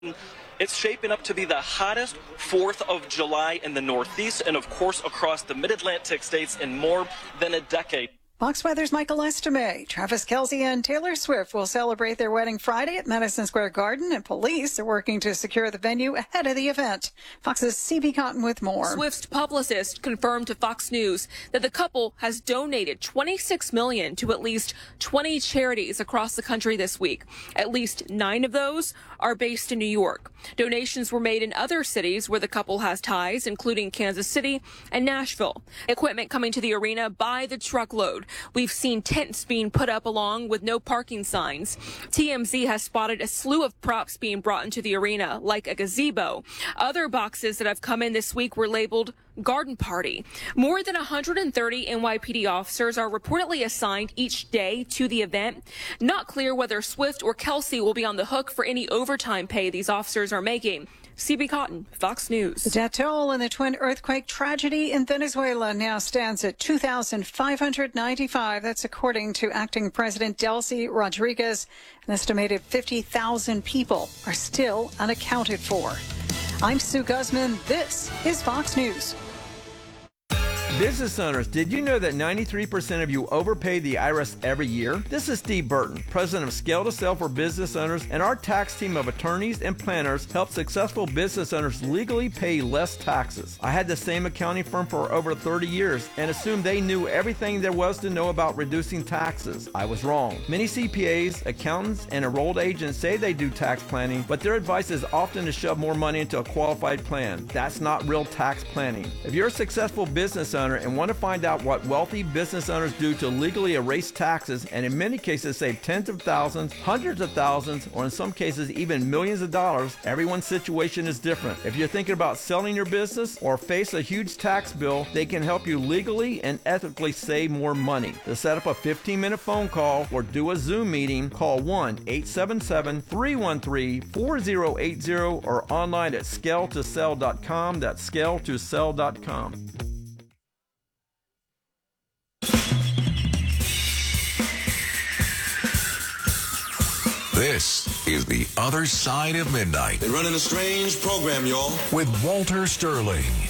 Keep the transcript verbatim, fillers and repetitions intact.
It's shaping up to be the hottest fourth of July in the Northeast and, of course, across the mid-Atlantic states in more than a decade. Fox Weather's Michael Estime. Travis Kelce and Taylor Swift will celebrate their wedding Friday at Madison Square Garden, and police are working to secure the venue ahead of the event. Fox's C B Cotton with more. Swift's publicist confirmed to Fox News that the couple has donated twenty-six million dollars to at least twenty charities across the country this week. At least nine of those are based in New York. Donations were made in other cities where the couple has ties, including Kansas City and Nashville. Equipment coming to the arena by the truckload. We've seen tents being put up along with no parking signs. T M Z has spotted a slew of props being brought into the arena, like a gazebo. Other boxes that have come in this week were labeled Garden Party. More than one hundred thirty N Y P D officers are reportedly assigned each day to the event. Not clear whether Swift or Kelce will be on the hook for any overtime pay these officers are making. C B Cotton, Fox News. The death toll in the twin earthquake tragedy in Venezuela now stands at two thousand five hundred ninety-five. That's according to acting President Delcy Rodriguez. An estimated fifty thousand people are still unaccounted for. I'm Sue Guzman. This is Fox News. Business owners, did you know that ninety-three percent of you overpay the I R S every year? This is Steve Burton, president of Scale to Sell for Business Owners, and our tax team of attorneys and planners help successful business owners legally pay less taxes. I had the same accounting firm for over thirty years and assumed they knew everything there was to know about reducing taxes. I was wrong. Many C P As, accountants, and enrolled agents say they do tax planning, but their advice is often to shove more money into a qualified plan. That's not real tax planning. If you're a successful business owner and want to find out what wealthy business owners do to legally erase taxes and in many cases save tens of thousands, hundreds of thousands, or in some cases even millions of dollars, everyone's situation is different. If you're thinking about selling your business or face a huge tax bill, they can help you legally and ethically save more money. To set up a fifteen minute phone call or do a Zoom meeting, call one eight seven seven, three one three, four zero eight zero or online at scale to sell dot com. That's scale to sell dot com. This is The Other Side of Midnight. They're running a strange program, y'all. With Walter Sterling.